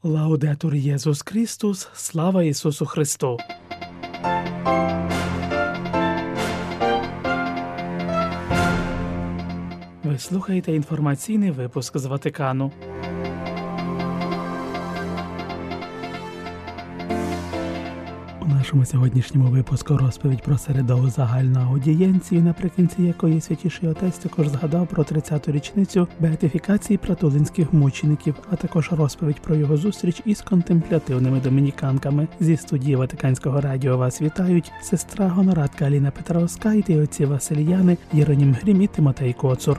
Лаудетур Єсус Христос, слава Ісусу Христу! Ви слухаєте інформаційний випуск з Ватикану. У нашому сьогоднішньому випуску розповідь про середову загальну аудієнцію, наприкінці якої Святіший Отець також згадав про 30-ту річницю беатифікації притулинських мучеників, а також розповідь про його зустріч із контемплятивними домініканками. Зі студії Ватиканського радіо вас вітають сестра Гонорадка Аліна Петровська і отці Васильяни Єронім Грім і Тимотей Коцур.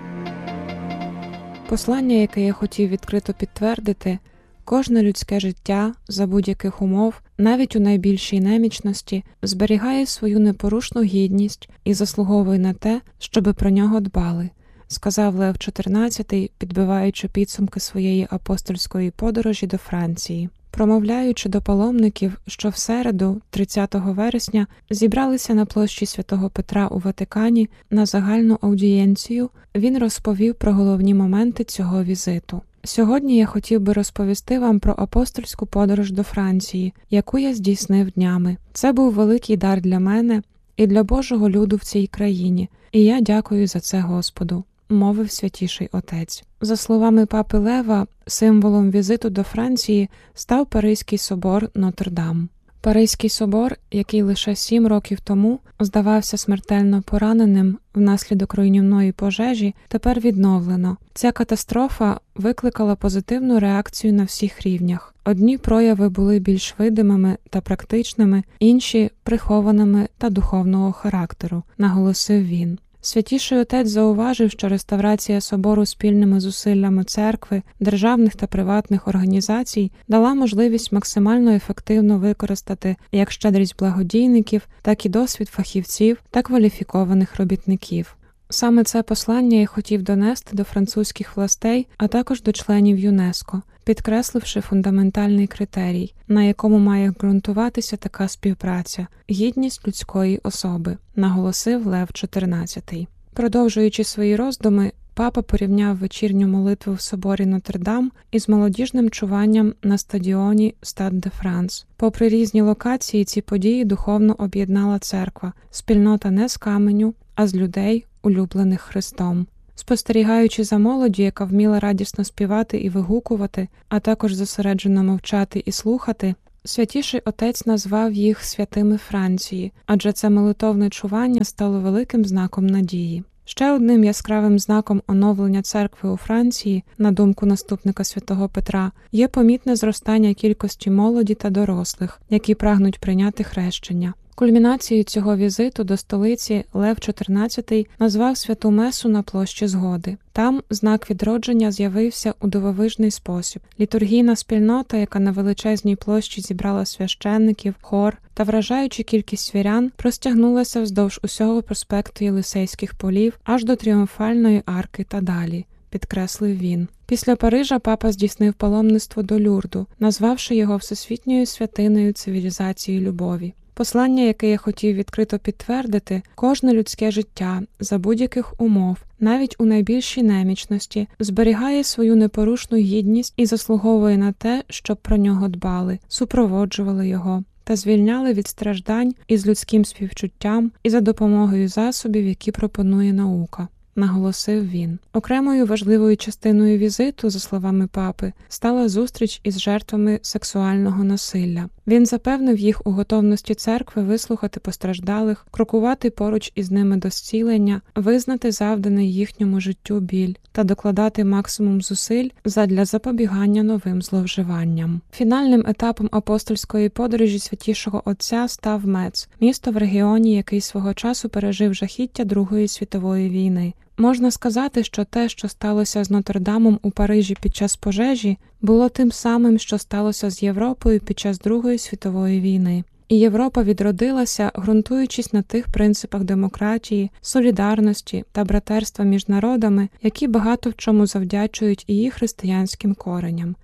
Послання, яке я хотів відкрито підтвердити, кожне людське життя за будь-яких умов, навіть у найбільшій немічності, зберігає свою непорушну гідність і заслуговує на те, щоби про нього дбали, сказав Лев XIV, підбиваючи підсумки своєї апостольської подорожі до Франції. Промовляючи до паломників, що в середу, 30 вересня, зібралися на площі Святого Петра у Ватикані на загальну аудієнцію, він розповів про головні моменти цього візиту. Сьогодні я хотів би розповісти вам про апостольську подорож до Франції, яку я здійснив днями. Це був великий дар для мене і для Божого люду в цій країні, і я дякую за це Господу, мовив Святіший Отець. За словами папи Лева, символом візиту до Франції став Паризький собор Нотр-Дам. Паризький собор, який лише 7 років тому здавався смертельно пораненим внаслідок руйнівної пожежі, тепер відновлено. Ця катастрофа викликала позитивну реакцію на всіх рівнях. Одні прояви були більш видимими та практичними, інші – прихованими та духовного характеру, наголосив він. Святіший Отець зауважив, що реставрація собору спільними зусиллями церкви, державних та приватних організацій дала можливість максимально ефективно використати як щедрість благодійників, так і досвід фахівців та кваліфікованих робітників. Саме це послання я хотів донести до французьких властей, а також до членів ЮНЕСКО, підкресливши фундаментальний критерій, на якому має ґрунтуватися така співпраця – гідність людської особи, наголосив Лев XIV. Продовжуючи свої роздуми, папа порівняв вечірню молитву в соборі Нотр-Дам із молодіжним чуванням на стадіоні Стад де Франс. Попри різні локації, ці події духовно об'єднала церква, спільнота не з каменю, а з людей, улюблених Христом. Спостерігаючи за молоддю, яка вміла радісно співати і вигукувати, а також зосереджено мовчати і слухати, Святіший Отець назвав їх святими Франції, адже це молитовне чування стало великим знаком надії. Ще одним яскравим знаком оновлення церкви у Франції, на думку наступника Святого Петра, є помітне зростання кількості молоді та дорослих, які прагнуть прийняти хрещення. Кульмінацією цього візиту до столиці Лев XIV назвав святу месу на площі Згоди. Там знак відродження з'явився у дивовижний спосіб. Літургійна спільнота, яка на величезній площі зібрала священників, хор та вражаючу кількість вірян, простягнулася вздовж усього проспекту Єлисейських полів аж до Тріумфальної арки та далі, підкреслив він. Після Парижа папа здійснив паломництво до Люрду, назвавши його всесвітньою святиною цивілізації любові. Послання, яке я хотів відкрито підтвердити, кожне людське життя за будь-яких умов, навіть у найбільшій немічності, зберігає свою непорушну гідність і заслуговує на те, щоб про нього дбали, супроводжували його та звільняли від страждань із людським співчуттям і за допомогою засобів, які пропонує наука, наголосив він. Окремою важливою частиною візиту, за словами папи, стала зустріч із жертвами сексуального насилля. Він запевнив їх у готовності церкви вислухати постраждалих, крокувати поруч із ними до зцілення, визнати завданий їхньому життю біль та докладати максимум зусиль задля запобігання новим зловживанням. Фінальним етапом апостольської подорожі Святішого Отця став Мец, місто в регіоні, який свого часу пережив жахіття Другої світової війни. Можна сказати, що те, що сталося з Нотр-Дамом у Парижі під час пожежі, було тим самим, що сталося з Європою під час Другої світової війни. І Європа відродилася, ґрунтуючись на тих принципах демократії, солідарності та братерства між народами, які багато в чому завдячують і її християнським кореням.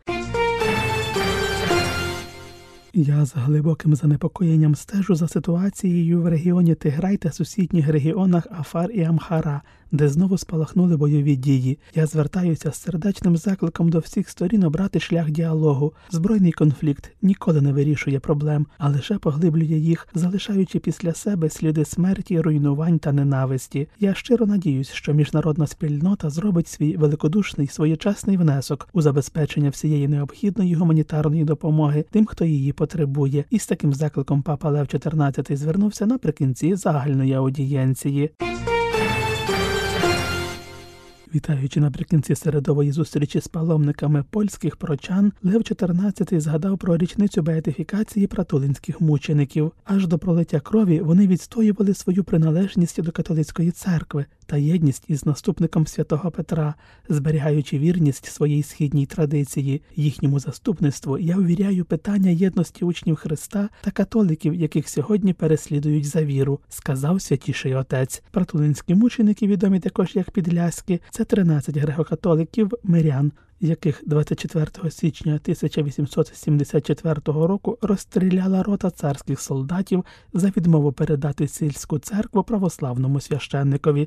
Я з глибоким занепокоєнням стежу за ситуацією в регіоні Тиграй та сусідніх регіонах Афар і Амхара, де знову спалахнули бойові дії. Я звертаюся з сердечним закликом до всіх сторін обрати шлях діалогу. Збройний конфлікт ніколи не вирішує проблем, а лише поглиблює їх, залишаючи після себе сліди смерті, руйнувань та ненависті. Я щиро надіюсь, що міжнародна спільнота зробить свій великодушний, своєчасний внесок у забезпечення всієї необхідної гуманітарної допомоги тим, хто її потребує. І з таким закликом Папа Лев XIV звернувся наприкінці загальної аудієнції. Вітаючи наприкінці середової зустрічі з паломниками польських прочан, Лев XIV згадав про річницю беатифікації пратулинських мучеників. Аж до пролиття крові вони відстоювали свою приналежність до католицької церкви та єдність із наступником святого Петра, зберігаючи вірність своїй східній традиції. Їхньому заступництву я увіряю питання єдності учнів Христа та католиків, яких сьогодні переслідують за віру, сказав святіший отець. Пратулинські мученики, відомі також як підляски, це 13 греко-католиків мирян, яких 24 січня 1874 року розстріляла рота царських солдатів за відмову передати сільську церкву православному священникові.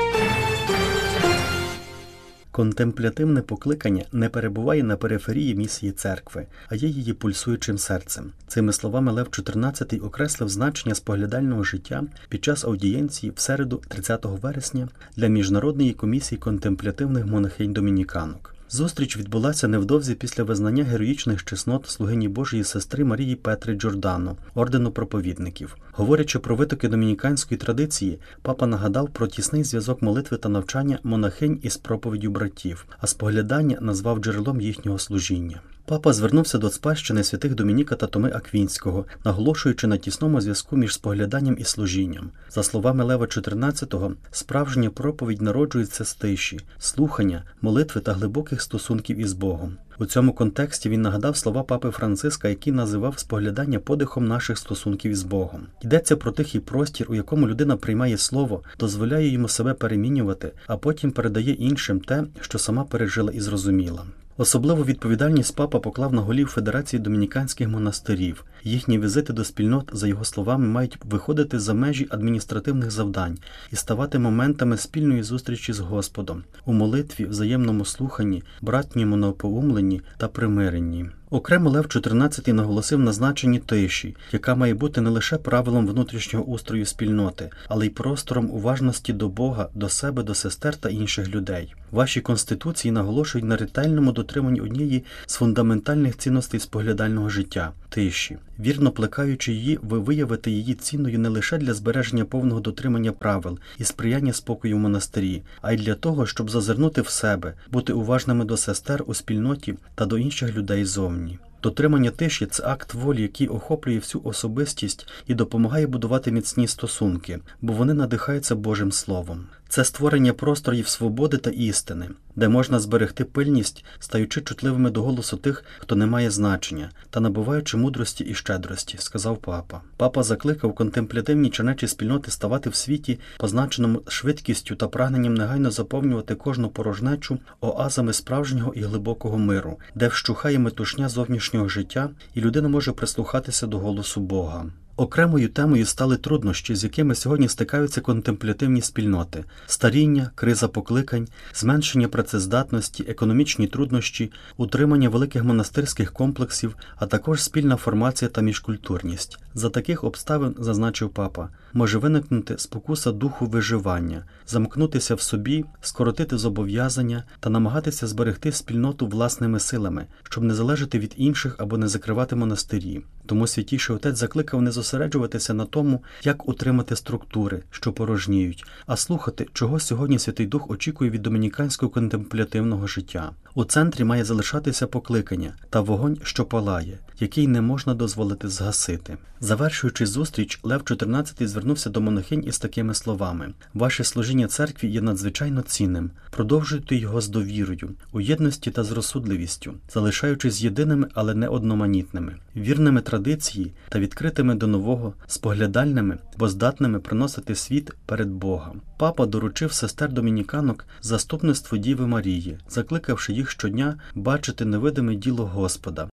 Контемплятивне покликання не перебуває на периферії місії церкви, а є її пульсуючим серцем. Цими словами Лев XIV окреслив значення споглядального життя під час аудієнції в середу 30 вересня для Міжнародної комісії контемплятивних монахинь-домініканок. Зустріч відбулася невдовзі після визнання героїчних чеснот слугині Божої сестри Марії Петри Джордано, ордену проповідників. Говорячи про витоки домініканської традиції, папа нагадав про тісний зв'язок молитви та навчання монахинь із проповіддю братів, а споглядання назвав джерелом їхнього служіння. Папа звернувся до спадщини святих Домініка та Томи Аквінського, наголошуючи на тісному зв'язку між спогляданням і служінням. За словами Лева XIV, справжня проповідь народжується з тиші, слухання, молитви та глибоких стосунків із Богом. У цьому контексті він нагадав слова папи Франциска, який називав споглядання подихом наших стосунків із Богом. Йдеться про тихий простір, у якому людина приймає слово, дозволяє йому себе перемінювати, а потім передає іншим те, що сама пережила і зрозуміла. Особливу відповідальність папа поклав на голів Федерації домініканських монастирів. Їхні візити до спільнот, за його словами, мають виходити за межі адміністративних завдань і ставати моментами спільної зустрічі з Господом у молитві, взаємному слуханні, братньому напоумленні та примиренні. Окремо Лев XIV наголосив на значенні тиші, яка має бути не лише правилом внутрішнього устрою спільноти, але й простором уважності до Бога, до себе, до сестер та інших людей. Ваші конституції наголошують на ретельному дотриманні однієї з фундаментальних цінностей споглядального життя – тиші. Вірно плекаючи її, ви виявите її цінною не лише для збереження повного дотримання правил і сприяння спокою в монастирі, а й для того, щоб зазирнути в себе, бути уважними до сестер у спільноті та до інших людей зовні. Дотримання тиші – це акт волі, який охоплює всю особистість і допомагає будувати міцні стосунки, бо вони надихаються Божим Словом. Це створення просторів свободи та істини, де можна зберегти пильність, стаючи чутливими до голосу тих, хто не має значення, та набуваючи мудрості і щедрості, сказав папа. Папа закликав контемплятивні чернечі спільноти ставати в світі, позначеному швидкістю та прагненням негайно заповнювати кожну порожнечу оазами справжнього і глибокого миру, де вщухає метушня зовнішнього життя, і людина може прислухатися до голосу Бога. Окремою темою стали труднощі, з якими сьогодні стикаються контемплятивні спільноти – старіння, криза покликань, зменшення працездатності, економічні труднощі, утримання великих монастирських комплексів, а також спільна формація та міжкультурність. За таких обставин, зазначив папа, може виникнути спокуса духу виживання, замкнутися в собі, скоротити зобов'язання та намагатися зберегти спільноту власними силами, щоб не залежати від інших або не закривати монастирі. Тому Святіший Отець закликав не зосереджуватися на тому, як утримати структури, що порожніють, а слухати, чого сьогодні Святий Дух очікує від домініканського контемплятивного життя. У центрі має залишатися покликання та вогонь, що палає, який не можна дозволити згасити. Завершуючи зустріч, Лев XIV звернувся до монахинь із такими словами: «Ваше служіння церкві є надзвичайно цінним. Продовжуйте його з довірою, у єдності та з розсудливістю, залишаючись єдиними, але не одноманітними, вірними традиції та відкритими до нового, споглядальними, бо здатними приносити світ перед Богом». Папа доручив сестер домініканок заступництво Діви Марії, закликавши їх щодня бачити невидиме діло Господа,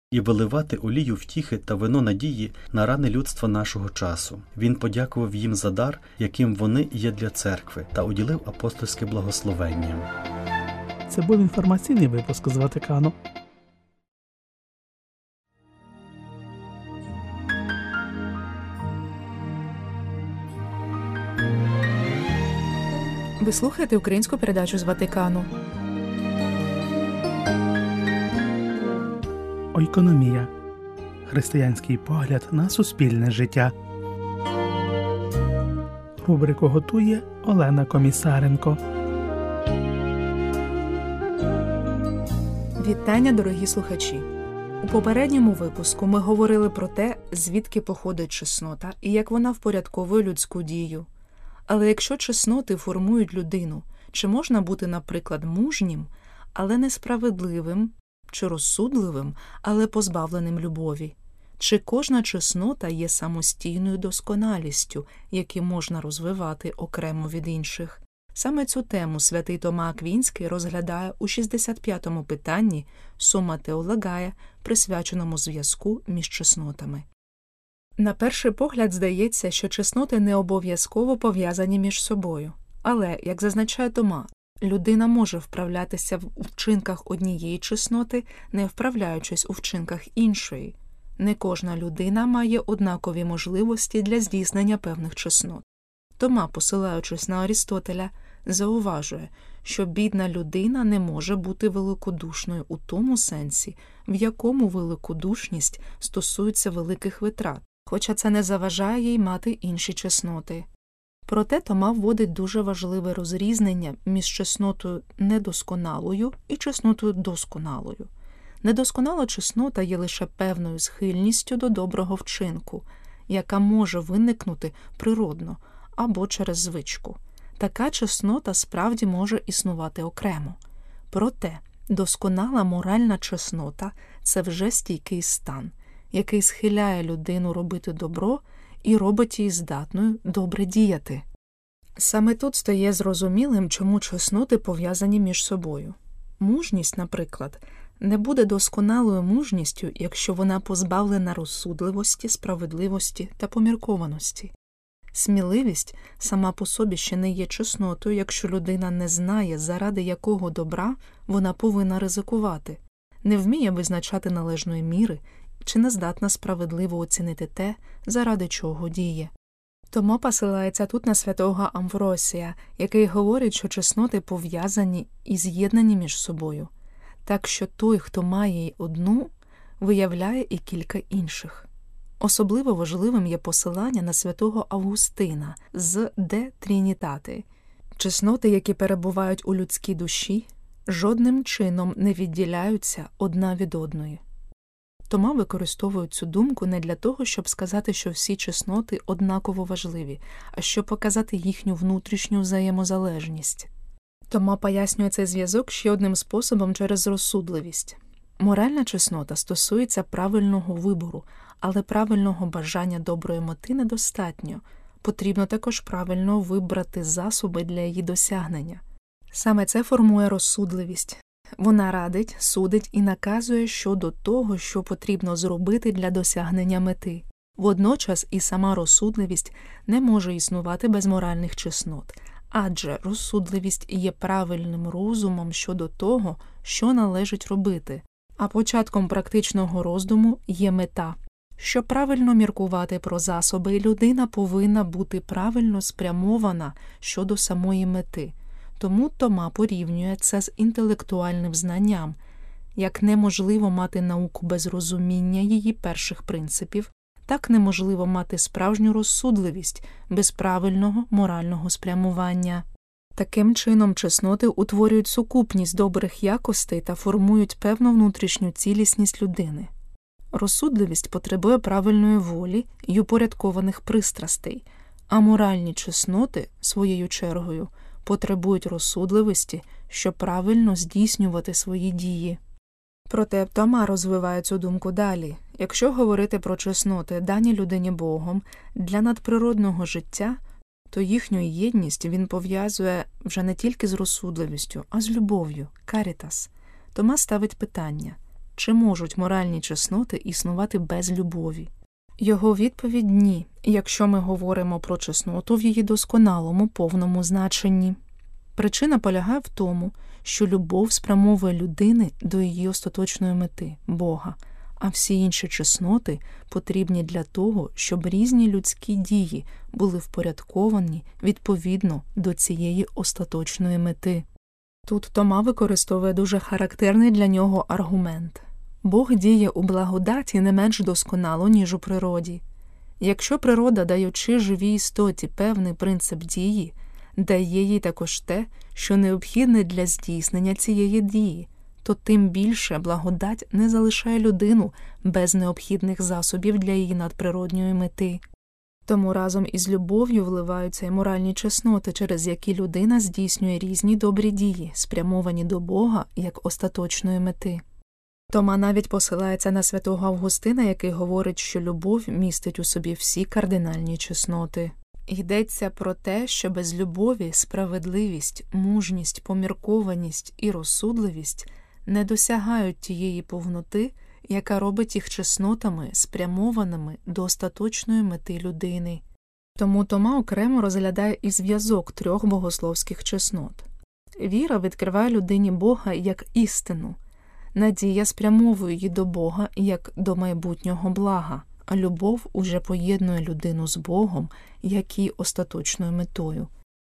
і виливати олію втіхи та вино надії на рани людства нашого часу. Він подякував їм за дар, яким вони є для церкви, та уділив апостольське благословення. Це був інформаційний випуск з Ватикану. Ви слухаєте українську передачу з Ватикану. Ойкономія. Християнський погляд на суспільне життя. Рубрику готує Олена Комісаренко. Вітання, дорогі слухачі! У попередньому випуску ми говорили про те, звідки походить чеснота і як вона впорядковує людську дію. Але якщо чесноти формують людину, чи можна бути, наприклад, мужнім, але несправедливим, чи розсудливим, але позбавленим любові? Чи кожна чеснота є самостійною досконалістю, яку можна розвивати окремо від інших? Саме цю тему святий Тома Аквінський розглядає у 65-му питанні Summa Theologiae, присвяченому зв'язку між чеснотами. На перший погляд здається, що чесноти не обов'язково пов'язані між собою. Але, як зазначає Тома, людина може вправлятися в вчинках однієї чесноти, не вправляючись у вчинках іншої. Не кожна людина має однакові можливості для здійснення певних чеснот. Тома, посилаючись на Арістотеля, зауважує, що бідна людина не може бути великодушною у тому сенсі, в якому великодушність стосується великих витрат, хоча це не заважає їй мати інші чесноти. Проте Тома вводить дуже важливе розрізнення між чеснотою недосконалою і чеснотою досконалою. Недосконала чеснота є лише певною схильністю до доброго вчинку, яка може виникнути природно або через звичку. Така чеснота справді може існувати окремо. Проте досконала моральна чеснота – це вже стійкий стан, який схиляє людину робити добро і робить її здатною добре діяти. Саме тут стає зрозумілим, чому чесноти пов'язані між собою. Мужність, наприклад, не буде досконалою мужністю, якщо вона позбавлена розсудливості, справедливості та поміркованості. Сміливість сама по собі ще не є чеснотою, якщо людина не знає, заради якого добра вона повинна ризикувати, не вміє визначати належної міри чи не здатна справедливо оцінити те, заради чого діє. Тома посилається тут на святого Амвросія, який говорить, що чесноти пов'язані і з'єднані між собою, так що той, хто має одну, виявляє і кілька інших. Особливо важливим є посилання на святого Августина з «De Trinitate». Чесноти, які перебувають у людській душі, жодним чином не відділяються одна від одної. Тома використовує цю думку не для того, щоб сказати, що всі чесноти однаково важливі, а щоб показати їхню внутрішню взаємозалежність. Тома пояснює цей зв'язок ще одним способом через розсудливість. Моральна чеснота стосується правильного вибору, але правильного бажання доброї мети недостатньо. Потрібно також правильно вибрати засоби для її досягнення. Саме це формує розсудливість. Вона радить, судить і наказує щодо того, що потрібно зробити для досягнення мети. Водночас і сама розсудливість не може існувати без моральних чеснот, адже розсудливість є правильним розумом щодо того, що належить робити, а початком практичного роздуму є мета. Щоб правильно міркувати про засоби, людина повинна бути правильно спрямована щодо самої мети. Тому Тома порівнює це з інтелектуальним знанням, як неможливо мати науку без розуміння її перших принципів, так неможливо мати справжню розсудливість без правильного морального спрямування. Таким чином, чесноти утворюють сукупність добрих якостей та формують певну внутрішню цілісність людини. Розсудливість потребує правильної волі й упорядкованих пристрастей, а моральні чесноти, своєю чергою, потребують розсудливості, щоб правильно здійснювати свої дії. Проте Тома розвиває цю думку далі. Якщо говорити про чесноти, дані людині Богом, для надприродного життя, то їхню єдність він пов'язує вже не тільки з розсудливістю, а з любов'ю, карітас. Тома ставить питання, чи можуть моральні чесноти існувати без любові? Його відповідь – ні, якщо ми говоримо про чесноту в її досконалому, повному значенні. Причина полягає в тому, що любов спрямовує людини до її остаточної мети – Бога, а всі інші чесноти потрібні для того, щоб різні людські дії були впорядковані відповідно до цієї остаточної мети. Тут Тома використовує дуже характерний для нього аргумент. Бог діє у благодаті не менш досконало, ніж у природі. Якщо природа, даючи живій істоті певний принцип дії, дає їй також те, що необхідне для здійснення цієї дії, то тим більше благодать не залишає людину без необхідних засобів для її надприродньої мети. Тому разом із любов'ю вливаються й моральні чесноти, через які людина здійснює різні добрі дії, спрямовані до Бога як остаточної мети. Тома навіть посилається на святого Августина, який говорить, що любов містить у собі всі кардинальні чесноти. Йдеться про те, що без любові справедливість, мужність, поміркованість і розсудливість не досягають тієї повноти, яка робить їх чеснотами, спрямованими до остаточної мети людини. Тому Тома окремо розглядає і зв'язок трьох богословських чеснот. Віра відкриває людині Бога як істину, надія спрямовує її до Бога як до майбутнього блага, а любов уже поєднує людину з Богом як її остаточною метою.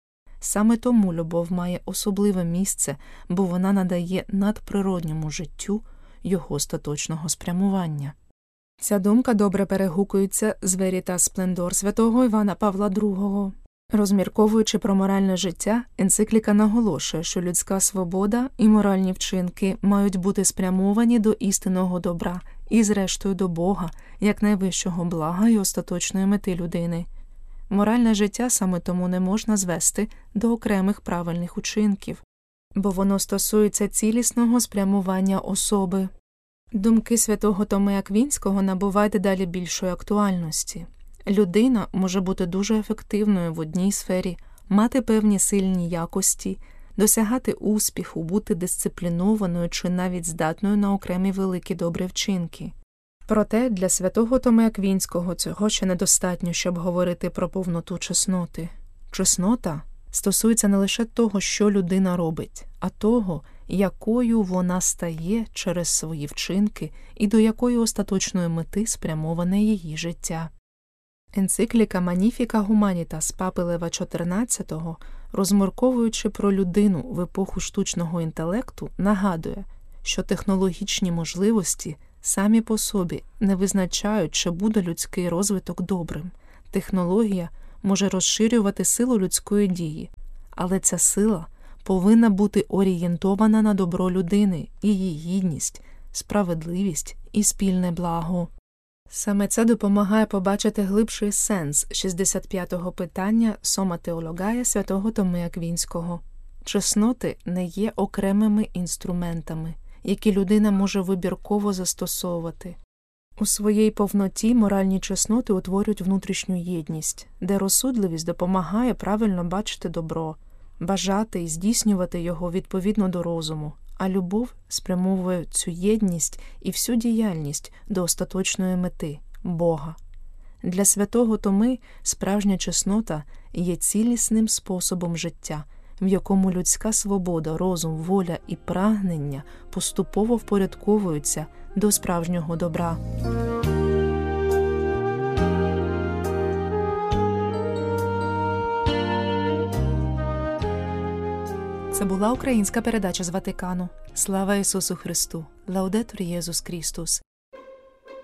Саме тому любов має особливе місце, бо вона надає надприродньому життю його остаточного спрямування. Ця думка добре перегукується з Veritas Splendor святого Івана Павла II. Розмірковуючи про моральне життя, енцикліка наголошує, що людська свобода і моральні вчинки мають бути спрямовані до істинного добра і, зрештою, до Бога, як найвищого блага і остаточної мети людини. Моральне життя саме тому не можна звести до окремих правильних учинків, бо воно стосується цілісного спрямування особи. Думки святого Томи Аквінського набувають дедалі більшої актуальності. Людина може бути дуже ефективною в одній сфері, мати певні сильні якості, досягати успіху, бути дисциплінованою чи навіть здатною на окремі великі добрі вчинки. Проте для святого Томи Аквінського цього ще недостатньо, щоб говорити про повноту чесноти. Чеснота стосується не лише того, що людина робить, а того, якою вона стає через свої вчинки і до якої остаточної мети спрямоване її життя. Енцикліка Magnificat Humanitas Папи Лева XIV, розмірковуючи про людину в епоху штучного інтелекту, нагадує, що технологічні можливості самі по собі не визначають, чи буде людський розвиток добрим. Технологія може розширювати силу людської дії, але ця сила повинна бути орієнтована на добро людини, її гідність, справедливість і спільне благо. Саме це допомагає побачити глибший сенс 65-го питання Сома Теологая святого Томи Аквінського. Чесноти не є окремими інструментами, які людина може вибірково застосовувати. У своїй повноті моральні чесноти утворюють внутрішню єдність, де розсудливість допомагає правильно бачити добро, бажати і здійснювати його відповідно до розуму, а любов спрямовує цю єдність і всю діяльність до остаточної мети – Бога. Для святого Томи справжня чеснота є цілісним способом життя, в якому людська свобода, розум, воля і прагнення поступово впорядковуються до справжнього добра. Це була українська передача з Ватикану. Слава Ісусу Христу! Лаудетур Єсус Христос!